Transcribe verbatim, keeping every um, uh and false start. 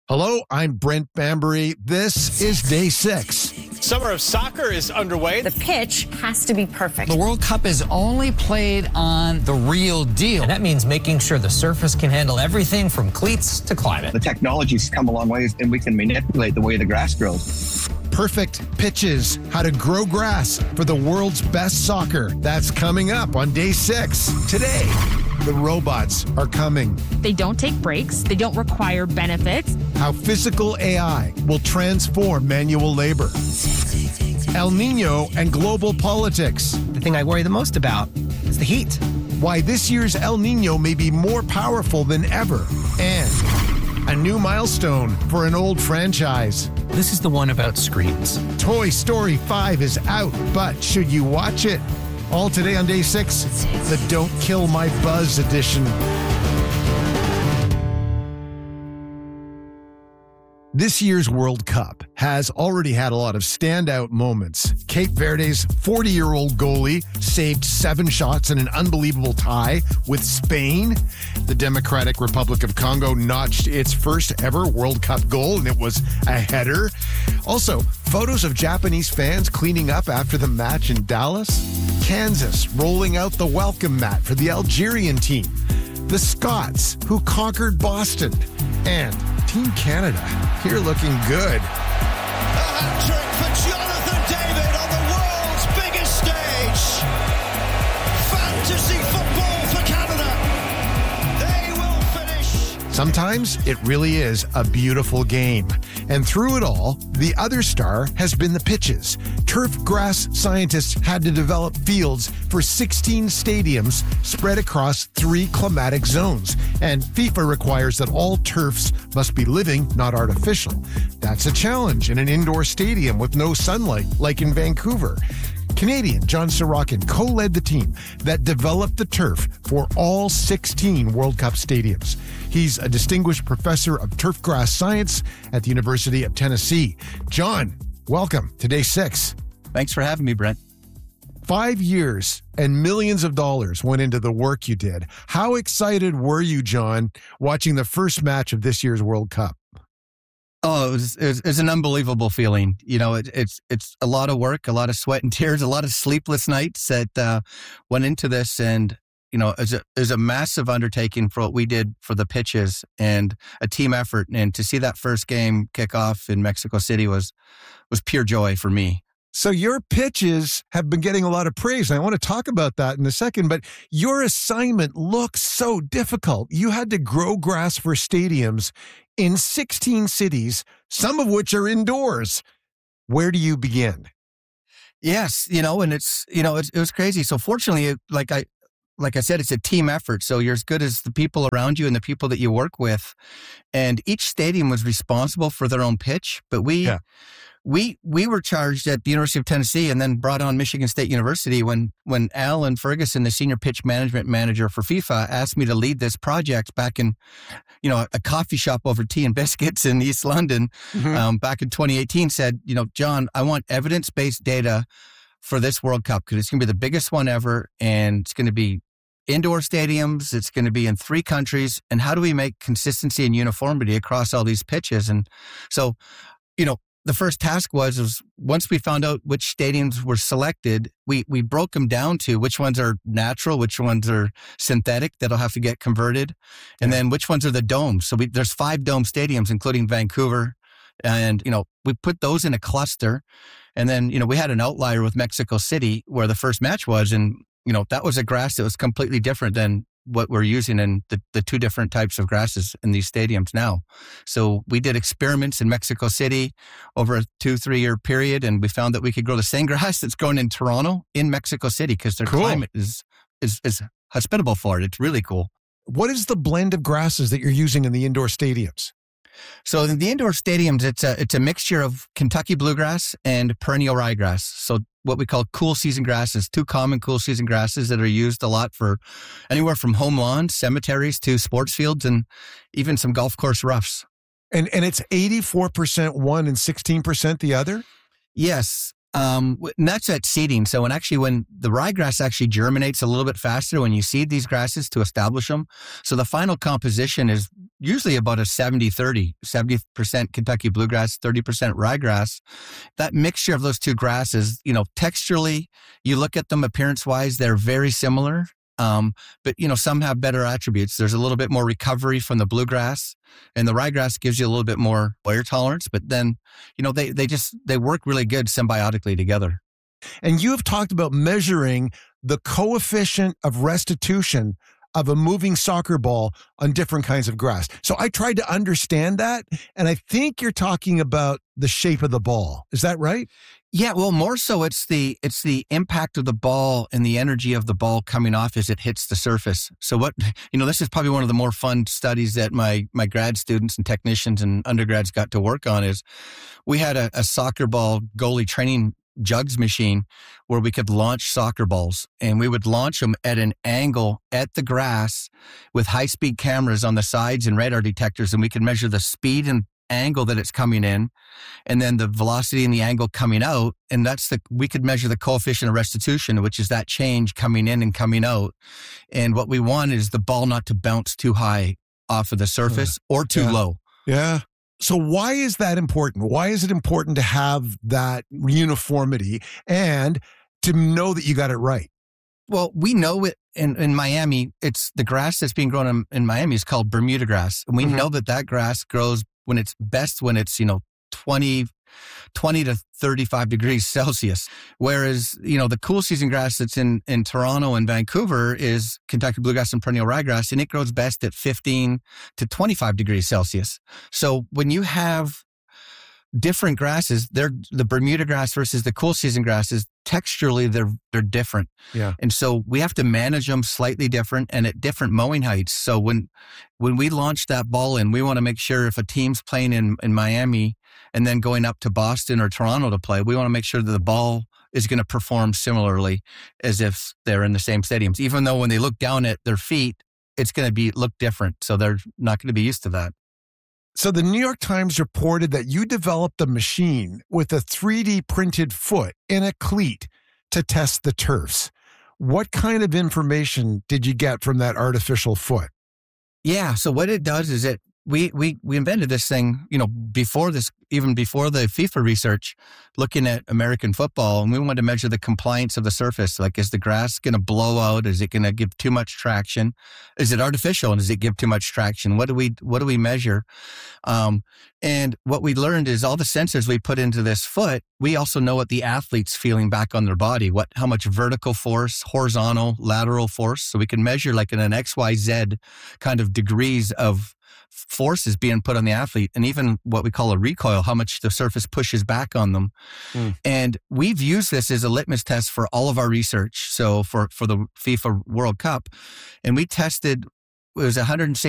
Hello, I'm Brent Bambury. This is day six. Summer of soccer is underway. The pitch has to be perfect. The World Cup is only played on the real deal. And that means making sure the surface can handle everything from cleats to climate. The technology's come a long ways, and we can manipulate the way the grass grows. Perfect pitches, how to grow grass for the world's best soccer. That's coming up on day six. Today, the robots are coming. They don't take breaks. They don't require benefits. How physical A I will transform manual labor. El Nino and global politics. The thing I worry the most about is the heat. Why this year's El Nino may be more powerful than ever. And a new milestone for an old franchise. This is the one about screens. Toy Story five is out, but should you watch it? All today on day six, the Don't Kill My Buzz edition. This year's World Cup has already had a lot of standout moments. Cape Verde's forty-year-old goalie saved seven shots in an unbelievable tie with Spain. The Democratic Republic of Congo notched its first ever World Cup goal, and it was a header. Also, photos of Japanese fans cleaning up after the match in Dallas. Kansas rolling out the welcome mat for the Algerian team. The Scots, who conquered Boston. And Team Canada, here looking good. A hat-trick for Jonathan David on the world's biggest stage. Fantasy football for Canada. They will finish. Sometimes it really is a beautiful game. And through it all, the other star has been the pitches. Turf grass scientists had to develop fields for sixteen stadiums spread across three climatic zones. And FIFA requires that all turfs must be living, not artificial. That's a challenge in an indoor stadium with no sunlight, like in Vancouver. Canadian John Sorokin co-led the team that developed the turf for all sixteen World Cup stadiums. He's a distinguished professor of turf grass science at the University of Tennessee. John, welcome to day six. Thanks for having me, Brent. Five years and millions of dollars went into the work you did. How excited were you, John, watching the first match of this year's World Cup? Oh, it was, it was, it was an unbelievable feeling. You know, it, it's it's a lot of work, a lot of sweat and tears, a lot of sleepless nights that uh, went into this. And, you know, it was, a, it was a massive undertaking for what we did for the pitches and a team effort. And to see that first game kick off in Mexico City was was pure joy for me. So your pitches have been getting a lot of praise. And I want to talk about that in a second, but your assignment looks so difficult. You had to grow grass for stadiums in sixteen cities, some of which are indoors. Where do you begin? Yes, you know, and it's, you know, it, it was crazy. So fortunately, it, like I, like I said, it's a team effort. So you're as good as the people around you and the people that you work with. And each stadium was responsible for their own pitch, but we, yeah. We we were charged at the University of Tennessee and then brought on Michigan State University when when Alan Ferguson, the senior pitch management manager for FIFA, asked me to lead this project back in, you know, a coffee shop over tea and biscuits in East London, mm-hmm. um, back in twenty eighteen. Said, you know, John, I want evidence-based data for this World Cup because it's going to be the biggest one ever, and it's going to be indoor stadiums. It's going to be in three countries, and how do we make consistency and uniformity across all these pitches? And so, you know. The first task was, was once we found out which stadiums were selected, we, we broke them down to which ones are natural, which ones are synthetic that'll have to get converted, and yeah. then which ones are the domes. So we, there's five dome stadiums, including Vancouver. And, you know, we put those in a cluster. And then, you know, we had an outlier with Mexico City where the first match was. And, you know, that was a grass that was completely different than what we're using in the, the two different types of grasses in these stadiums now. So we did experiments in Mexico City over a two, three year period, and we found that we could grow the same grass that's grown in Toronto in Mexico City because their cool. climate is, is, is hospitable for it. It's really cool. What is the blend of grasses that you're using in the indoor stadiums? So in the indoor stadiums, it's a, it's a mixture of Kentucky bluegrass and perennial ryegrass. So what we call cool season grasses, two common cool season grasses that are used a lot for anywhere from home lawns, cemeteries to sports fields, and even some golf course roughs. And and it's eighty-four percent one and sixteen percent the other? Yes. Um, and that's at seeding. So when actually, when the ryegrass actually germinates a little bit faster when you seed these grasses to establish them. So the final composition is usually about a seventy thirty, seventy percent Kentucky bluegrass, thirty percent ryegrass. That mixture of those two grasses, you know, texturally, you look at them appearance wise, they're very similar. Um, but, you know, some have better attributes. There's a little bit more recovery from the bluegrass, and the ryegrass gives you a little bit more wear tolerance. But then, you know, they, they just, they work really good symbiotically together. And you have talked about measuring the coefficient of restitution of a moving soccer ball on different kinds of grass. So I tried to understand that, and I think you're talking about the shape of the ball. Is that right? Yeah, well, more so it's the it's the impact of the ball and the energy of the ball coming off as it hits the surface. So what, you know, this is probably one of the more fun studies that my my grad students and technicians and undergrads got to work on is we had a, a soccer ball goalie training jugs machine where we could launch soccer balls, and we would launch them at an angle at the grass with high-speed cameras on the sides and radar detectors, and we could measure the speed and angle that it's coming in, and then the velocity and the angle coming out. And that's the, we could measure the coefficient of restitution, which is that change coming in and coming out. And what we want is the ball not to bounce too high off of the surface or too yeah. low. Yeah. So why is that important? Why is it important to have that uniformity and to know that you got it right? Well, we know it in, in Miami. It's the grass that's being grown in, in Miami is called Bermuda grass. And we mm-hmm. know that that grass grows when it's best, when it's, you know, twenty, twenty to thirty-five degrees Celsius. Whereas, you know, the cool season grass that's in, in Toronto and Vancouver is Kentucky bluegrass and perennial ryegrass, and it grows best at fifteen to twenty-five degrees Celsius. So when you have different grasses, they're the Bermuda grass versus the cool season grasses, texturally, they're, they're different. Yeah. And so we have to manage them slightly different and at different mowing heights. So when, when we launch that ball in, we want to make sure if a team's playing in, in Miami and then going up to Boston or Toronto to play, we want to make sure that the ball is going to perform similarly as if they're in the same stadiums, even though when they look down at their feet, it's going to be look different. So they're not going to be used to that. So the New York Times reported that you developed a machine with a three D printed foot in a cleat to test the turfs. What kind of information did you get from that artificial foot? Yeah. So what it does is it, we, we, we invented this thing, you know, before this, even before the FIFA research, looking at American football, and we wanted to measure the compliance of the surface. Like, is the grass going to blow out? Is it going to give too much traction? Is it artificial? And does it give too much traction? What do we, what do we measure? Um, and what we learned is all the sensors we put into this foot, we also know what the athlete's feeling back on their body, what, how much vertical force, horizontal, lateral force. So we can measure like in an X, Y, Z kind of degrees of forces being put on the athlete, and even what we call a recoil, how much the surface pushes back on them. Mm. And we've used this as a litmus test for all of our research. So for, for the FIFA World Cup, and we tested, it was one hundred sixty